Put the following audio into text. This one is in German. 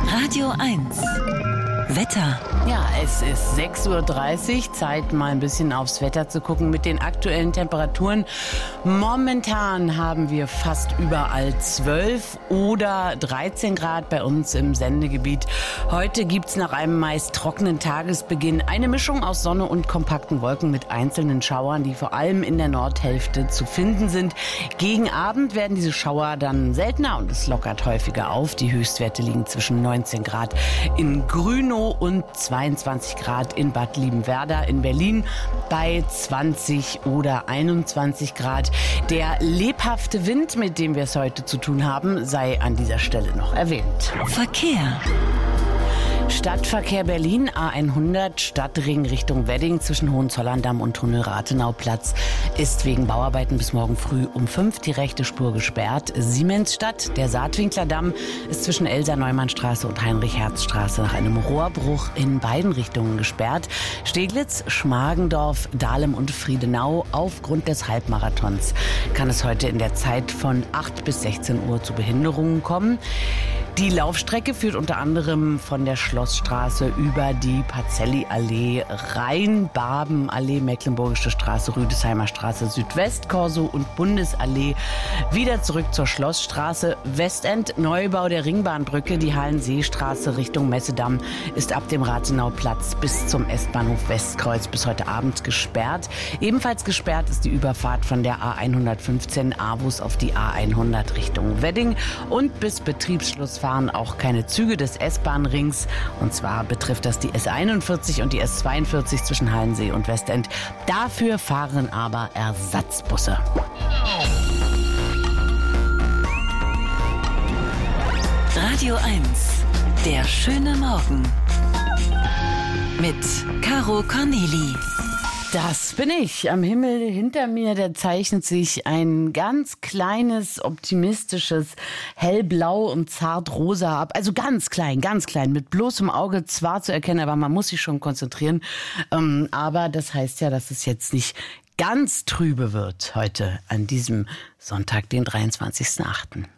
Radio 1. Wetter. Ja, es ist 6:30 Uhr, Zeit mal ein bisschen aufs Wetter zu gucken mit den aktuellen Temperaturen. Momentan haben wir fast überall 12 oder 13 Grad bei uns im Sendegebiet. Heute gibt's nach einem meist trockenen Tagesbeginn eine Mischung aus Sonne und kompakten Wolken mit einzelnen Schauern, die vor allem in der Nordhälfte zu finden sind. Gegen Abend werden diese Schauer dann seltener und es lockert häufiger auf. Die Höchstwerte liegen zwischen 19 Grad in Grünow und 22 Grad in Bad Liebenwerda in Berlin bei 20 oder 21 Grad. Der lebhafte Wind, mit dem wir es heute zu tun haben, sei an dieser Stelle noch erwähnt. Verkehr. Stadtverkehr Berlin, A100, Stadtring Richtung Wedding zwischen Hohenzollern-Damm und Tunnel-Rathenauplatz ist wegen Bauarbeiten bis morgen früh um 5 die rechte Spur gesperrt. Siemensstadt, der Saatwinkler-Damm, ist zwischen Elsa-Neumann-Straße und Heinrich-Herz-Straße nach einem Rohrbruch in beiden Richtungen gesperrt. Steglitz, Schmargendorf, Dahlem und Friedenau aufgrund des Halbmarathons kann es heute in der Zeit von 8 bis 16 Uhr zu Behinderungen kommen. Die Laufstrecke führt unter anderem von der Schlossstraße über die Pacelli-Allee, Rhein-Barben-Allee, Mecklenburgische Straße, Rüdesheimer Straße, Südwest-Korso und Bundesallee wieder zurück zur Schlossstraße. Westend, Neubau der Ringbahnbrücke, die Hallenseestraße Richtung Messedamm ist ab dem Rathenauplatz bis zum S-Bahnhof Westkreuz bis heute Abend gesperrt. Ebenfalls gesperrt ist die Überfahrt von der A115 Avus auf die A100 Richtung Wedding und bis Betriebsschluss fahren auch keine Züge des S-Bahn-Rings. Und zwar betrifft das die S41 und die S42 zwischen Hallensee und Westend. Dafür fahren aber Ersatzbusse. Radio 1. Der schöne Morgen. Mit Caro Corneli. Das bin ich. Am Himmel hinter mir, da zeichnet sich ein ganz kleines, optimistisches Hellblau und Zartrosa ab. Also ganz klein, mit bloßem Auge zwar zu erkennen, aber man muss sich schon konzentrieren. Aber das heißt ja, dass es jetzt nicht ganz trübe wird heute an diesem Sonntag, den 23.08.